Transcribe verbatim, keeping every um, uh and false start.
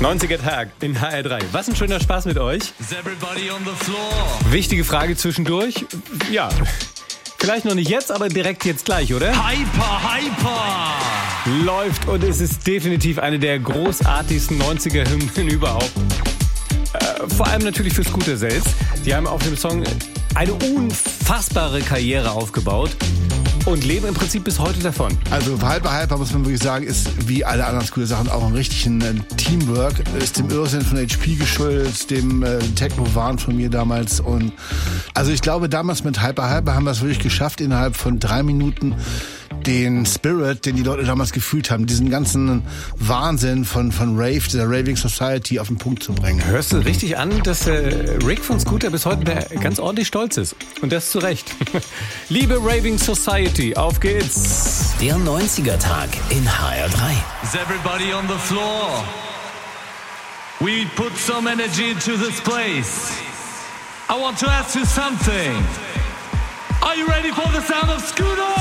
neunziger Tag in H R drei. Was ein schöner Spaß mit euch. Wichtige Frage zwischendurch. Ja, vielleicht noch nicht jetzt, aber direkt jetzt gleich, oder? Hyper, hyper! Läuft und es ist definitiv eine der großartigsten neunziger-Hymnen überhaupt. Äh, vor allem natürlich für Scooter selbst. Die haben auf dem Song eine unfassbare Karriere aufgebaut und leben im Prinzip bis heute davon. Also Hyper Hyper, muss man wirklich sagen, ist wie alle anderen Scooter-Sachen auch ein richtigen äh, Teamwork. Ist dem Irrsinn von H P geschuldet, dem äh, Techno-Wahn von mir damals. Und also ich glaube, damals mit Hyper Hyper haben wir es wirklich geschafft, innerhalb von drei Minuten den Spirit, den die Leute damals gefühlt haben, diesen ganzen Wahnsinn von, von Rave, dieser Raving Society auf den Punkt zu bringen. Hörst du richtig an, dass äh, Rick von Scooter bis heute ganz ordentlich stolz ist. Und das zu Recht. Liebe Raving Society, auf geht's. Der neunziger Tag in H R drei. Is everybody on the floor? We put some energy into this place. I want to ask you something. Are you ready for the sound of Scooter?